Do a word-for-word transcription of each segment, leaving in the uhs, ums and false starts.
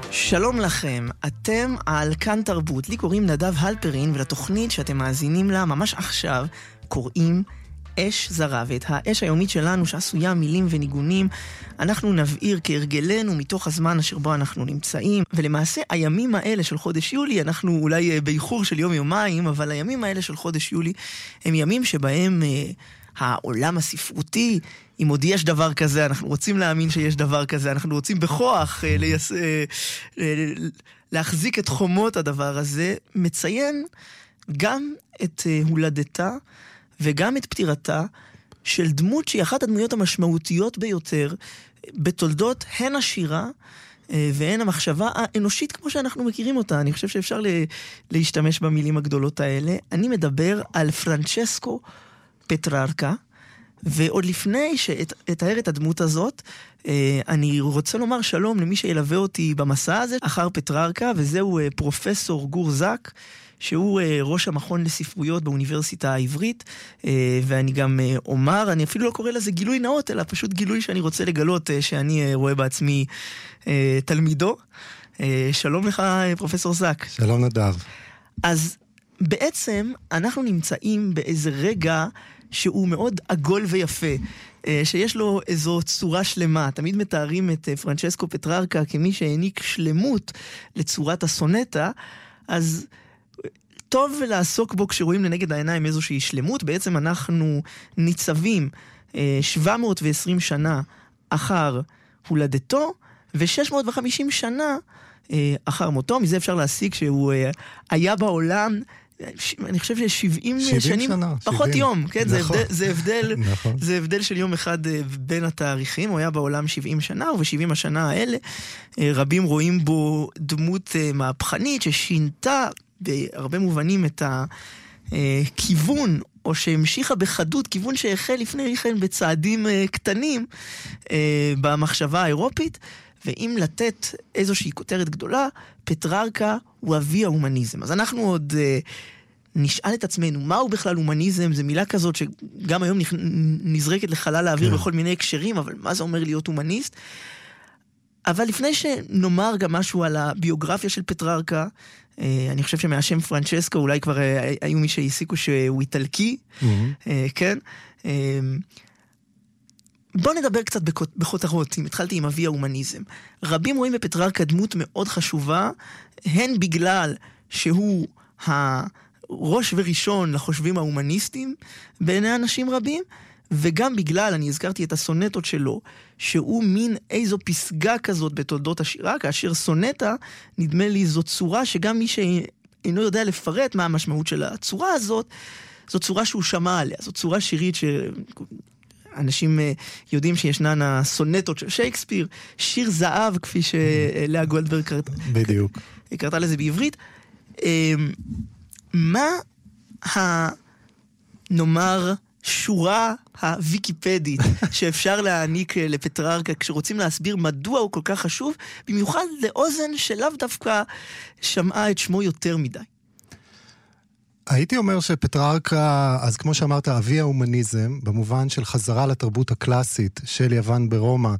שלום לכם, אתם על כאן תרבות, לי קוראים נדב הלפרין, ולתוכנית שאתם מאזינים לה ממש עכשיו קוראים אש זרה, ואת האש היומית שלנו שעשויה מילים וניגונים אנחנו נבעיר כהרגלנו מתוך הזמן אשר בו אנחנו נמצאים. ולמעשה הימים האלה של חודש יולי, אנחנו אולי באיחור של יום יומיים, אבל הימים האלה של חודש יולי הם ימים שבהם אה, העולם הספרותי, אם עוד יש דבר כזה, אנחנו רוצים להאמין שיש דבר כזה, אנחנו רוצים בכוח אה, ליס... אה, אה, להחזיק את חומות הדבר הזה, מציין גם את אה, הולדתה וגם את פטירתה של דמות שהיא אחת הדמויות המשמעותיות ביותר בתולדות הן השירה והן המחשבה האנושית כמו שאנחנו מכירים אותה. אני חושב שאפשר להשתמש במילים הגדולות האלה. אני מדבר על פרנצ'סקו פטרארקה, ועוד לפני שאתאר את הדמות הזאת, אני רוצה לומר שלום למי שילווה אותי במסע הזה אחר פטרארקה, וזהו פרופסור גור זק, שהוא ראש המכון לספרויות באוניברסיטה העברית, ואני גם אומר, אני אפילו לא קורא לזה גילוי נאות, אלא פשוט גילוי שאני רוצה לגלות, שאני רואה בעצמי תלמידו. שלום לך, פרופסור זק. שלום נדב. אז בעצם אנחנו נמצאים באיזה רגע שהוא מאוד עגול ויפה, שיש לו איזו צורה שלמה. תמיד מתארים את פרנצ'סקו פטרארקה כמי שהעניק שלמות לצורת הסונטה, אז טוב לעסוק בו כשרואים לנגד העיניים איזושהי שלמות. בעצם אנחנו ניצבים שבע מאות ועשרים שנה אחר הולדתו, ו-שש מאות וחמישים שנה אחר מותו. מזה אפשר להסיק שהוא היה בעולם, אני חושב ש-שבעים שנים, שנה, פחות שבעים. יום, כן? נכון. זה, זה, הבדל, נכון. זה הבדל של יום אחד בין התאריכים. הוא היה בעולם שבעים שנה, וב-שבעים השנה האלה רבים רואים בו דמות מהפכנית ששינתה בהרבה מובנים את הכיוון, או שהמשיכה בחדות, כיוון שהחל לפני כן בצעדים קטנים במחשבה האירופית. ואם לתת איזושהי כותרת גדולה, פטרארקה הוא אבי ההומניזם. אז אנחנו עוד נשאל את עצמנו, מהו בכלל הומניזם? זו מילה כזאת שגם היום נזרקת לחלל האוויר בכל מיני הקשרים, אבל מה זה אומר להיות הומניסט? אבל לפני שנאמר גם משהו על הביוגרפיה של פטרארקה, אני חושב שמהשם פרנצ'סקו אולי כבר היו מי שהסיקו שהוא איטלקי, כן? בוא נדבר קצת בכותרות, אם התחלתי עם אבי ההומניזם. רבים רואים בפטרארקה דמות מאוד חשובה, הן בגלל שהוא הראש וראשון לחושבים ההומניסטים בעיני אנשים רבים, וגם בגלל, אני הזכרתי את הסונטות שלו, שהוא מין איזו פסגה כזאת בתולדות השירה, כאשר סונטה, נדמה לי, זו צורה שגם מי שאינו יודע לפרט מה המשמעות של הצורה הזאת, זו צורה שהוא שמע עליה, זו צורה שירית ש... אנשים יודעים שישנן הסונטות של שייקספיר, שיר זהב, כפי שלאה גולדברג קראת. בדיוק. היא קרתה לזה בעברית. מה נאמר שורה הוויקיפדית שאפשר להעניק לפטרארקה כשרוצים להסביר מדוע הוא כל כך חשוב, במיוחד לאוזן שלאו דווקא שמעה את שמו יותר מדי? הייתי אומר שפטרארקה, אז כמו שאמרת, אבי ההומניזם, במובן של חזרה לתרבות הקלאסית של יוון ברומא,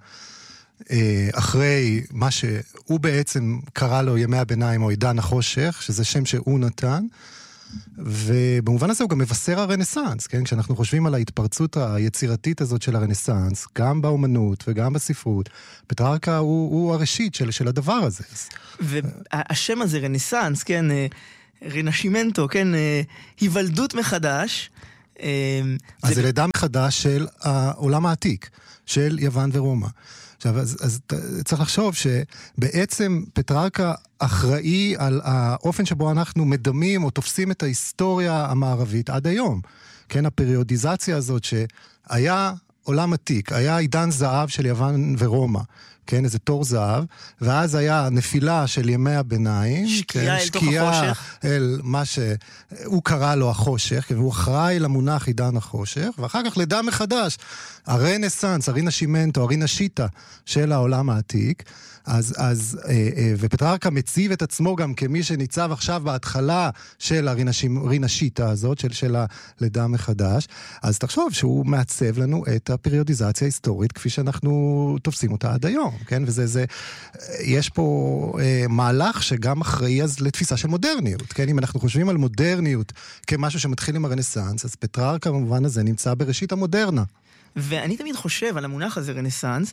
אחרי מה שהוא בעצם קרא לו ימי הביניים או עידן החושך, שזה שם שהוא נתן, ובמובן הזה הוא גם מבשר הרנסנס, כן? כשאנחנו חושבים על ההתפרצות היצירתית הזאת של הרנסנס, גם באומנות וגם בספרות, פטרארקה הוא, הוא הראשית של, של הדבר הזה. והשם הזה, רנסנס, כן, רנשימנטו, כן, היוולדות מחדש. אז זה לידה מחדש של העולם העתיק, של יוון ורומא. עכשיו, אז, אז צריך לחשוב שבעצם פטרארקה אחראי על האופן שבו אנחנו מדמים או תופסים את ההיסטוריה המערבית עד היום. כן, הפריודיזציה הזאת שהיה עולם עתיק, היה עידן זהב של יוון ורומא, כן, איזה תור זהב, ואז היה נפילה של ימי הביניים, שקיעה כן, אל תוך החושך. אל מה שהוא קרא לו החושך, כן, והוא אחראי למונח עידן החושך, ואחר כך לידה מחדש, הרנסנס, הרינשימנטו, הרינשיטה של העולם העתיק, אז, אז, ופטרארקה מציב את עצמו גם כמי שניצב עכשיו בהתחלה של הרינשיטה הזאת, של, של הלידה מחדש, אז תחשוב שהוא מעצב לנו את הפריודיזציה ההיסטורית, כפי שאנחנו תופסים אותה עד היום. כן? וזה, זה, יש פה אה, מהלך שגם אחראי אז לתפיסה של מודרניות, כן? אם אנחנו חושבים על מודרניות כמשהו שמתחיל עם הרנסנס, אז פטרארקה במובן הזה נמצא בראשית המודרנה. ואני תמיד חושב על המונח הזה, רנסנס,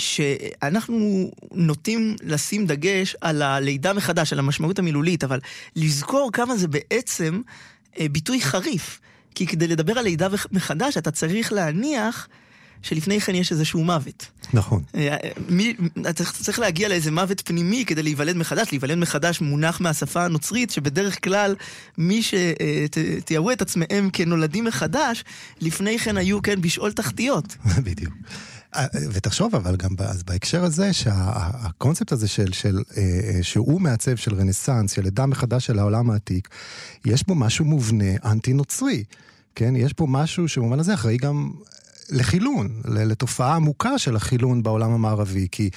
שאנחנו נוטים לשים דגש על הלידה מחדש, על המשמעות המילולית, אבל לזכור כמה זה בעצם ביטוי חריף. כי כדי לדבר על לידה מחדש, אתה צריך להניח שלפני כן יש איזשהו מוות. נכון. מי, אתה צריך להגיע לאיזה מוות פנימי כדי להיוולד מחדש. להיוולד מחדש מונח מהשפה הנוצרית, שבדרך כלל מי שתיארו את עצמם כנולדים מחדש, לפני כן היו כן בשאול תחתיות. בדיוק. ותחשוב אבל גם אז בהקשר הזה שהקונספט הזה של, של שהוא מעצב של רנסנס, של לידה מחדש של העולם העתיק, יש בו משהו מובנה אנטי נוצרי, כן? יש פה משהו שבמובן הזה אחראי גם לחילון, לתופעה עמוקה של החילון בעולם המערבי, כי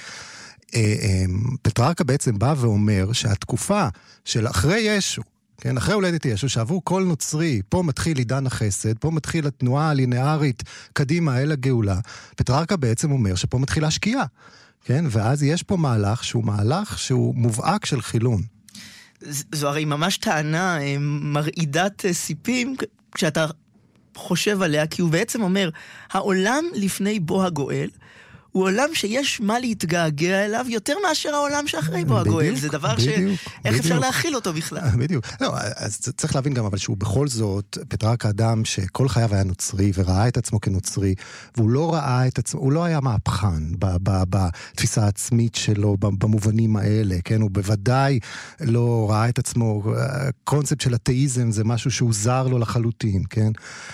פטרארקה בעצם בא ואומר שהתקופה של אחרי ישו, כן, אחרי הולדת ישו, שעבור כל נוצרי, פה מתחיל עידן החסד, פה מתחיל התנועה הלינארית קדימה אל הגאולה. פטרארקה בעצם אומר שפה מתחילה השקיעה, כן, ואז יש פה מהלך שהוא מהלך שהוא מובהק של חילון. זו הרי ממש טענה מרעידת סיפים, כשאתה חושב עליה, כי הוא בעצם אומר, העולם לפני בו הגואל, הוא עולם שיש מה להתגעגע אליו יותר מאשר העולם שאחרי בו הגואל. זה דבר ש... איך אפשר להכיל אותו בכלל? בדיוק. לא, אז צריך להבין גם, אבל שהוא בכל זאת, פטרארקה אדם שכל חייו היה נוצרי, וראה את עצמו כנוצרי, והוא לא ראה את עצמו, הוא לא היה מהפכן בתפיסה העצמית שלו, במובנים האלה, כן? הוא בוודאי לא ראה את עצמו, קונספט של אתאיזם זה משהו שהוא זר לו לחלוטין, כן?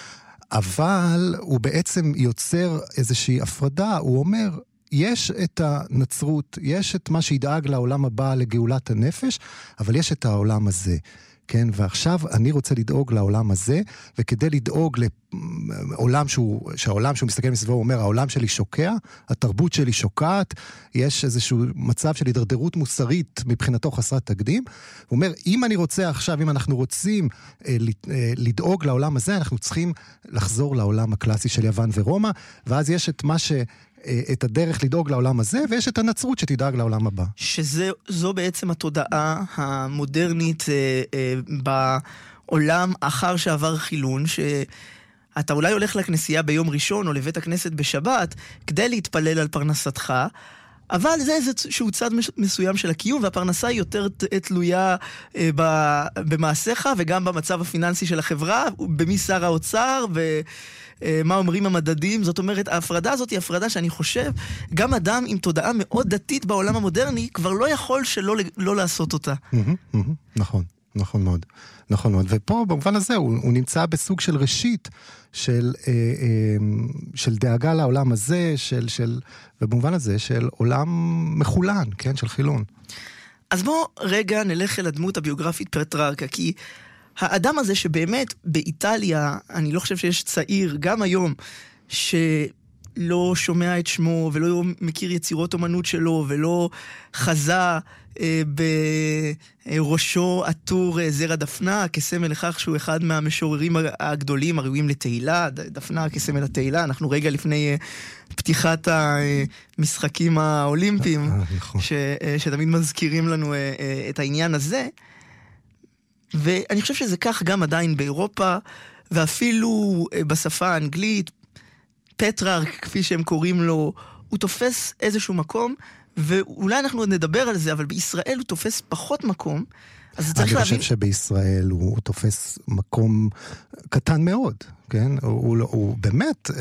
אבל הוא בעצם יוצר איזושהי הפרדה, הוא אומר, יש את הנצרות, יש את מה שידאג לעולם הבא לגאולת הנפש, אבל יש את העולם הזה, כן? ועכשיו אני רוצה לדאוג לעולם הזה, וכדי לדאוג לעולם שהוא, שהעולם שהוא מסתכל מסביבו, הוא אומר, העולם שלי שוקע, התרבות שלי שוקעת, יש איזשהו מצב של הידרדרות מוסרית מבחינתו חסרת תקדים, הוא אומר, אם אני רוצה עכשיו, אם אנחנו רוצים אה, לדאוג לעולם הזה, אנחנו צריכים לחזור לעולם הקלאסי של יוון ורומא, ואז יש את מה ש... את הדרך לדאוג לעולם הזה, ויש את הנצרות שתדאג לעולם הבא. שזו בעצם התודעה המודרנית אה, אה, בעולם אחר שעבר חילון, שאתה אולי הולך לכנסייה ביום ראשון או לבית הכנסת בשבת, כדי להתפלל על פרנסתך, אבל זה איזשהו צד מסוים של הקיום, והפרנסה היא יותר תלויה אה, במעשיך, וגם במצב הפיננסי של החברה, במי שר האוצר, ו... מה אומרים המדדים. זאת אומרת, ההפרדה הזאת היא הפרדה שאני חושב, גם אדם עם תודעה מאוד דתית בעולם המודרני, כבר לא יכול שלא לא לעשות אותה. נכון, נכון מאוד. נכון מאוד. ופה, במובן הזה, הוא, הוא נמצא בסוג של ראשית, של, אה, אה, של דאגה לעולם הזה, של, של, ובמובן הזה, של עולם מחולן, כן, של חילון. אז בוא רגע נלך אל הדמות הביוגרפית פטרארקה, כי האדם הזה שבאמת באיטליה, אני לא חושב שיש צעיר, גם היום, שלא שומע את שמו, ולא מכיר יצירות אומנות שלו, ולא חזה אה, בראשו עטור אה, זרע דפנה, כסמל לכך שהוא אחד מהמשוררים הגדולים, הראויים לתהילה, דפנה כסמל התהילה. אנחנו רגע לפני אה, פתיחת המשחקים האולימפיים, ש, אה, שתמיד מזכירים לנו אה, אה, את העניין הזה, ואני חושב שזה כך גם עדיין באירופה, ואפילו בשפה האנגלית, פטרארק, כפי שהם קוראים לו, הוא תופס איזשהו מקום, ואולי אנחנו עוד נדבר על זה, אבל בישראל הוא תופס פחות מקום, אז צריך להבין... אני להבין... חושב שבישראל הוא, הוא תופס מקום קטן מאוד, כן? הוא, הוא, הוא באמת...